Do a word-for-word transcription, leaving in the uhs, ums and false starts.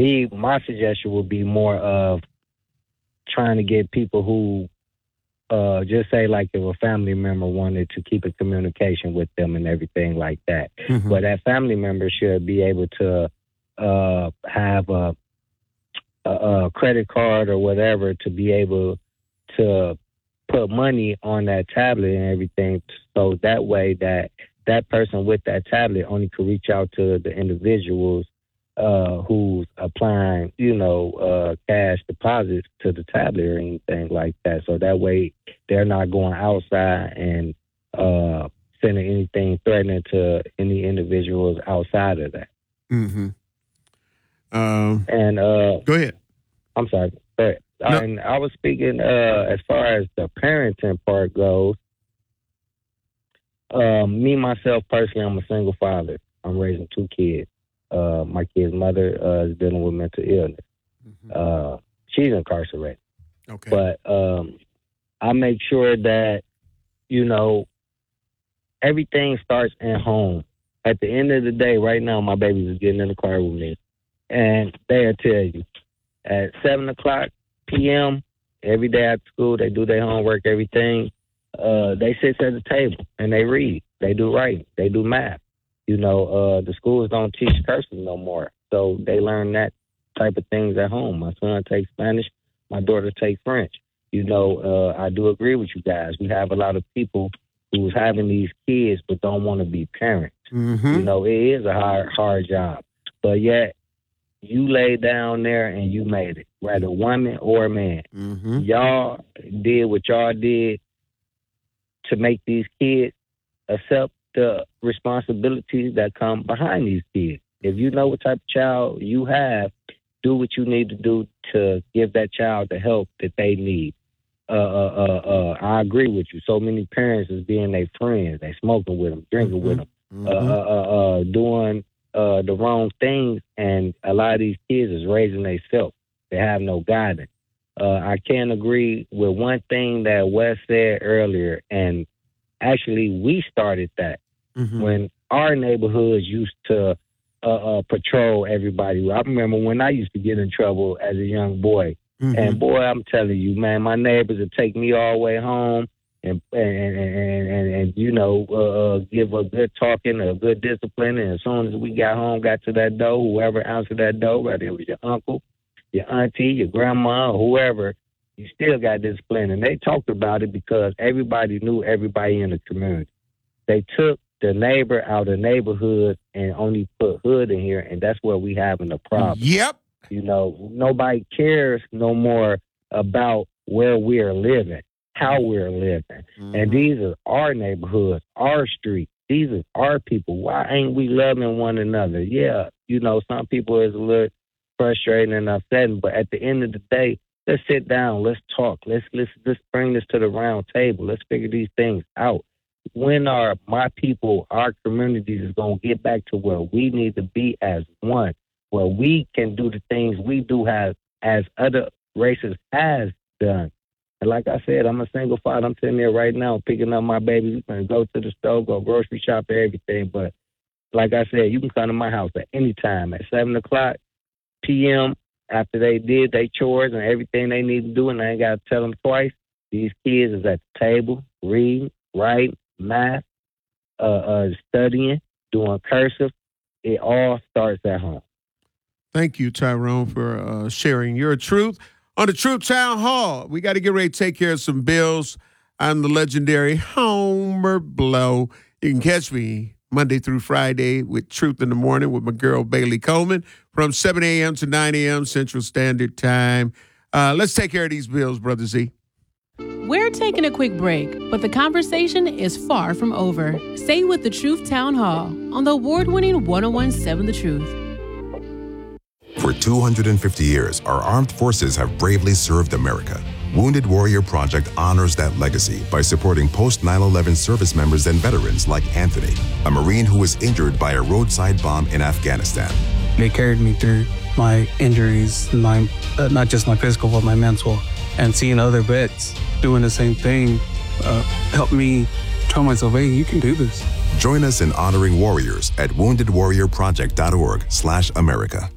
me, my suggestion would be more of trying to get people who, uh, just say like if a family member wanted to keep in communication with them and everything like that. Mm-hmm. But that family member should be able to uh, have a, a, a credit card or whatever to be able to put money on that tablet and everything, so that way that that person with that tablet only could reach out to the individuals uh, who's applying, you know, uh, cash deposits to the tablet or anything like that. So that way they're not going outside and uh, sending anything threatening to any individuals outside of that. Mm-hmm. Um, and uh, go ahead. I'm sorry. Go ahead. No. And I was speaking uh, as far as the parenting part goes. Um, me, myself, personally, I'm a single father. I'm raising two kids. Uh, my kid's mother uh, is dealing with mental illness. Mm-hmm. Uh, she's incarcerated. Okay. But um, I make sure that, you know, everything starts at home. At the end of the day, right now, my babies is getting in the car with me. And they'll tell you, at seven o'clock p.m., every day after school, they do their homework, everything. Uh, they sit at the table and they read. They do writing. They do math. You know, uh, the schools don't teach cursive no more. So they learn that type of things at home. My son takes Spanish. My daughter takes French. You know, uh, I do agree with you guys. We have a lot of people who's having these kids but don't want to be parents. Mm-hmm. You know, it is a hard, hard job. But yet, you lay down there and you made it, whether woman or man. Mm-hmm. Y'all did what y'all did to make these kids accept the responsibilities that come behind these kids. If you know what type of child you have, do what you need to do to give that child the help that they need. Uh, uh, uh, uh, I agree with you. So many parents is being their friends. They smoking with them, drinking mm-hmm. with them, mm-hmm. uh, uh, uh, uh, doing uh, the wrong things. And a lot of these kids is raising themselves. They have no guidance. Uh, I can't agree with one thing that Wes said earlier, and actually we started that mm-hmm. when our neighborhoods used to uh, uh, patrol everybody. I remember when I used to get in trouble as a young boy, mm-hmm. and boy, I'm telling you, man, my neighbors would take me all the way home and and and, and, and you know, uh, give a good talking, a good discipline, and as soon as we got home, got to that door, whoever answered that door, whether it was your uncle, your auntie, your grandma, or whoever, you still got discipline. And they talked about it because everybody knew everybody in the community. They took the neighbor out of the neighborhood and only put hood in here, and that's where we having a problem. Yep. You know, nobody cares no more about where we're living, how we're living. Mm-hmm. And these are our neighborhoods, our streets. These are our people. Why ain't we loving one another? Yeah, you know, some people is a little frustrating and upsetting, but at the end of the day, let's sit down, let's talk, let's let's let's bring this to the round table, let's figure these things out. When are my people, our communities is gonna get back to where we need to be as one, where we can do the things we do have as other races has done. And like I said, I'm a single father. I'm sitting there right now picking up my babies and go to the store, go grocery shop, everything. But like I said, you can come to my house at any time at seven o'clock p.m. after they did their chores and everything they need to do, and I ain't got to tell them twice. These kids is at the table, reading, writing, math, uh, uh, studying, doing cursive. It all starts at home. Thank you, Tyrone, for uh, sharing your truth. On the Truth Town Hall, we got to get ready to take care of some bills. I'm the legendary Homer Blow. You can catch me Monday through Friday with Truth in the Morning with my girl Bailey Coleman from seven a.m. to nine a.m. Central Standard Time. Uh, let's take care of these bills, Brother Z. We're taking a quick break, but the conversation is far from over. Stay with the Truth Town Hall on the award-winning one oh one point seven The Truth. For two hundred fifty years, our armed forces have bravely served America. Wounded Warrior Project honors that legacy by supporting post nine eleven service members and veterans like Anthony, a Marine who was injured by a roadside bomb in Afghanistan. They carried me through my injuries, my uh, not just my physical, but my mental. And seeing other vets doing the same thing uh, helped me tell myself, hey, you can do this. Join us in honoring warriors at wounded warrior project dot org slash America.